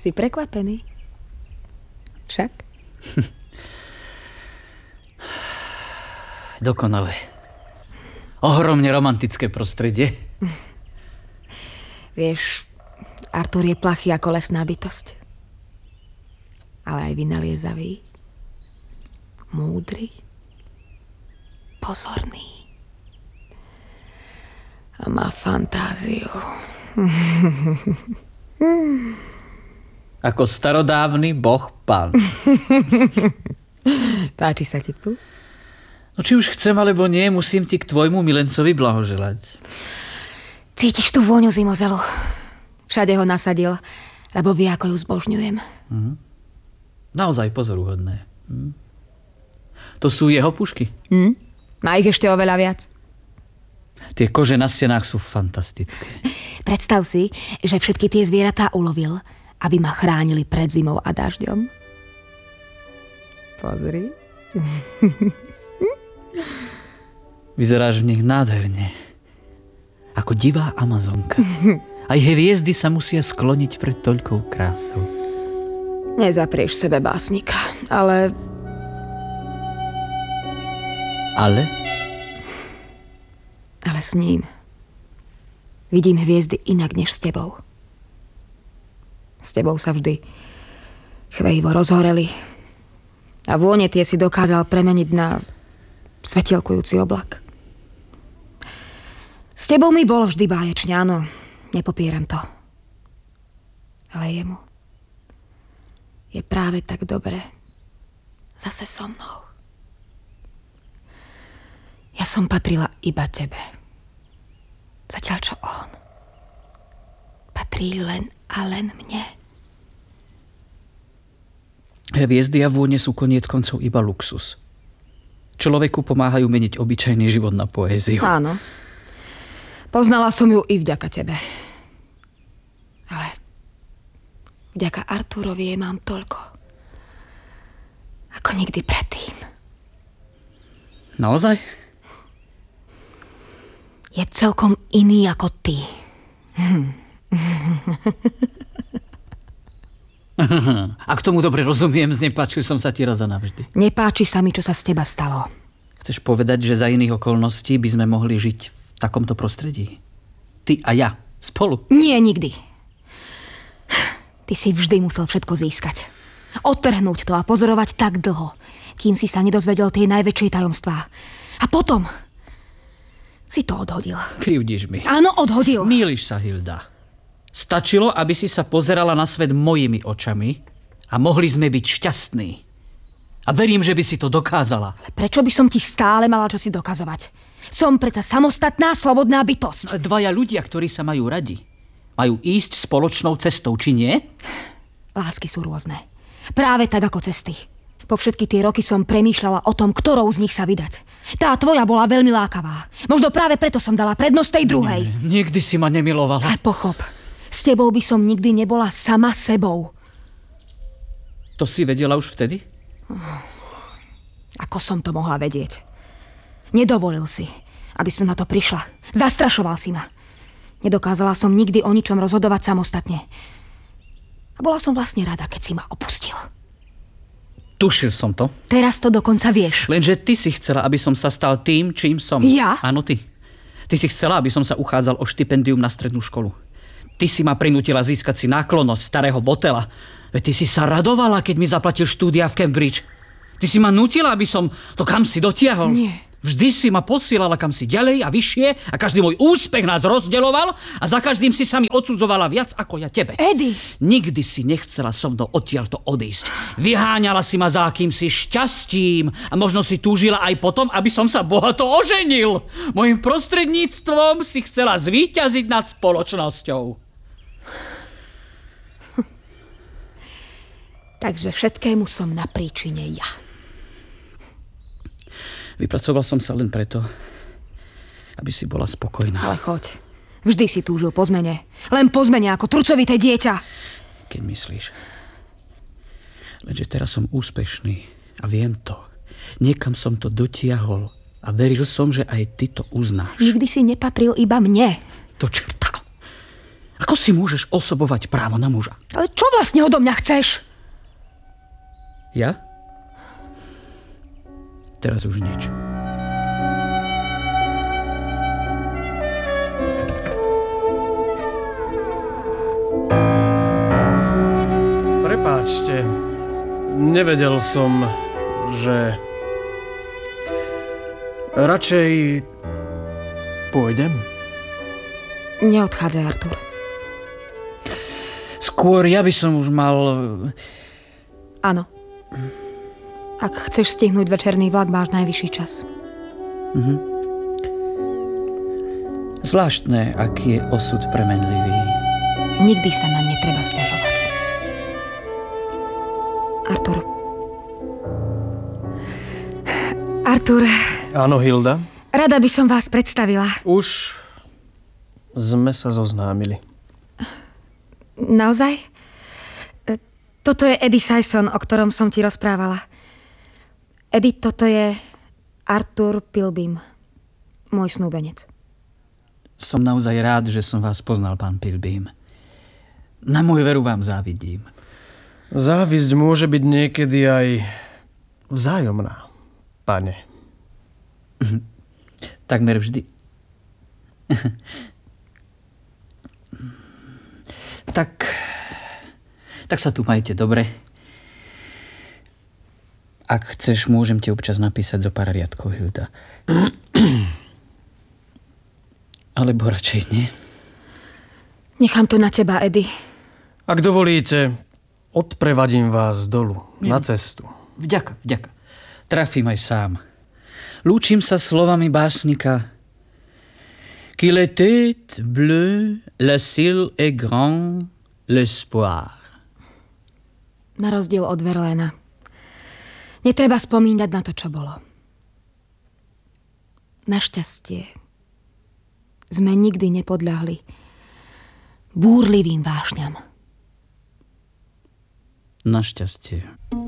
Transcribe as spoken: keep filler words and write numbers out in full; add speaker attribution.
Speaker 1: Si prekvapený? Však?
Speaker 2: Dokonale. Ohromne romantické prostredie.
Speaker 1: Vieš, Artur je plachý ako lesná bytosť. Ale aj vynaliezavý. Múdry. Pozorný. A má fantáziu.
Speaker 2: Ako starodávny boh pán.
Speaker 1: Páči sa ti tu?
Speaker 2: No či už chcem, alebo nie, musím ti k tvojmu milencovi blahoželať.
Speaker 1: Cítiš tú vôňu zimozelu? Všade ho nasadil, lebo vie, ako ju zbožňujem.
Speaker 2: Mhm. Naozaj pozoruhodné. Mhm. To sú jeho pušky?
Speaker 1: Mhm. Má ich ešte oveľa viac.
Speaker 2: Tie kože na stenách sú fantastické.
Speaker 1: Predstav si, že všetky tie zvieratá ulovil, aby ma chránili pred zimou a dažďom. Pozri.
Speaker 2: Vyzeráš v nich nádherne. Ako divá Amazonka. Aj hviezdy sa musia skloniť pred toľkou krásou.
Speaker 1: Nezaprieš sebe básnika, ale...
Speaker 2: Ale?
Speaker 1: Ale s ním vidím hviezdy inak než s tebou. S tebou sa vždy chvejivo rozhoreli a vône tie si dokázal premeniť na svetielkujúci oblak. S tebou mi bolo vždy báječne, áno, nepopieram to. Ale jemu je práve tak dobre zase so mnou. Ja som patrila iba tebe. Zatiaľ čo on patrí len a len mne.
Speaker 2: Hviezdy a vône sú koniec koncov iba luxus. Človeku pomáhajú meniť obyčajný život na poéziu.
Speaker 1: Áno. Poznala som ju i vďaka tebe. Ale vďaka Arturovi jej mám toľko, ako nikdy predtým.
Speaker 2: Naozaj?
Speaker 1: Je celkom iný ako ty.
Speaker 2: Ak tomu dobre rozumiem, znepáčil som sa ti raz a navždy.
Speaker 1: Nepáči sa mi, čo sa z teba stalo.
Speaker 2: Chceš povedať, že za iných okolností by sme mohli žiť v takomto prostredí? Ty a ja spolu?
Speaker 1: Nie, nikdy. Ty si vždy musel všetko získať. Odtrhnúť to a pozorovať tak dlho, kým si sa nedozvedel tie najväčšie tajomstvá. A potom si to odhodil.
Speaker 2: Krivdíš mi.
Speaker 1: Áno, odhodil.
Speaker 2: Mýliš sa, Hilda. Stačilo, aby si sa pozerala na svet mojimi očami a mohli sme byť šťastní. A verím, že by si to dokázala.
Speaker 1: Ale prečo by som ti stále mala čo si dokazovať? Som preto samostatná, slobodná bytosť.
Speaker 2: Dvaja ľudia, ktorí sa majú radi, majú ísť spoločnou cestou, či nie?
Speaker 1: Lásky sú rôzne. Práve tak ako cesty. Po všetky tie roky som premýšľala o tom, ktorou z nich sa vydať. Tá tvoja bola veľmi lákavá. Možno práve preto som dala prednosť tej druhej.
Speaker 2: Nie, nikdy si ma nemilovala.
Speaker 1: Ale pochop, s tebou by som nikdy nebola sama sebou.
Speaker 2: To si vedela už vtedy?
Speaker 1: Ako som to mohla vedieť? Nedovolil si, aby som na to prišla. Zastrašoval si ma. Nedokázala som nikdy o ničom rozhodovať samostatne. A bola som vlastne rada, keď si ma opustil.
Speaker 2: Tušil som to.
Speaker 1: Teraz to dokonca vieš.
Speaker 2: Lenže ty si chcela, aby som sa stal tým, čím som.
Speaker 1: Ja?
Speaker 2: Áno, ty. Ty si chcela, aby som sa uchádzal o štipendium na strednú školu. Ty si ma prinútila získať si náklonnosť starého Botela. Veď ty si sa radovala, keď mi zaplatil štúdia v Cambridge. Ty si ma nútila, aby som to kam si dotiahol.
Speaker 1: Nie.
Speaker 2: Vždy si ma posielala kam si ďalej a vyššie a každý môj úspech nás rozdeľoval a za každým si sa mi odsudzovala viac ako ja tebe.
Speaker 1: Eddie!
Speaker 2: Nikdy si nechcela so mnou odtiaľto odísť. Vyháňala si ma za akýmsi šťastím a možno si túžila aj potom, aby som sa bohato oženil. Mojím prostredníctvom si chcela zvíťaziť nad spoločnosťou.
Speaker 1: Takže všetkému som na príčine ja.
Speaker 2: Vypracoval som sa len preto, aby si bola spokojná.
Speaker 1: Ale choď. Vždy si túžil po zmene. Len po zmene ako trucovité dieťa.
Speaker 2: Keď myslíš. Lenže teraz som úspešný a viem to. Niekam som to dotiahol a veril som, že aj ty to uznáš.
Speaker 1: Nikdy si nepatril iba mne.
Speaker 2: To čerta. Ako si môžeš osobovať právo na muža?
Speaker 1: Ale čo vlastne odo mňa chceš?
Speaker 2: Ja? Teraz už nič.
Speaker 3: Prepáčte, nevedel som, že radšej pôjdem.
Speaker 1: Neodchádzaj, Artur.
Speaker 2: Skôr ja by som už mal...
Speaker 1: Áno. Ak chceš stihnúť večerný vlak, máš najvyšší čas.
Speaker 2: Mhm. Zvláštne, aký je osud premenlivý.
Speaker 1: Nikdy sa na netreba sťažovať. Artur. Artur.
Speaker 3: Áno, Hilda.
Speaker 1: Rada by som vás predstavila.
Speaker 3: Už sme sa zoznámili.
Speaker 1: Naozaj? Toto je Eddie Sison, o ktorom som ti rozprávala. Eddie, toto je Artur Pilbeam, môj snúbenec.
Speaker 2: Som naozaj rád, že som vás poznal, pán Pilbeam. Na moju veru vám závidím.
Speaker 3: Závisť môže byť niekedy aj vzájomná, pane.
Speaker 2: Takmer vždy. tak... Tak sa tu majte dobre. Ak chceš, môžem ti občas napísať zo pár riadkov, Hilda. Alebo radšej nie.
Speaker 1: Nechám to na teba, Eddie.
Speaker 3: Ak dovolíte, odprevadím vás dolu, na cestu.
Speaker 2: Vďaka, vďaka. Trafím aj sám. Lúčim sa slovami básnika. Qu'il était bleu, le ciel est grand, l'espoir.
Speaker 1: Na rozdiel od Verlaina. Netreba spomínať na to, čo bolo. Našťastie sme nikdy nepodľahli búrlivým vášňam.
Speaker 2: Našťastie.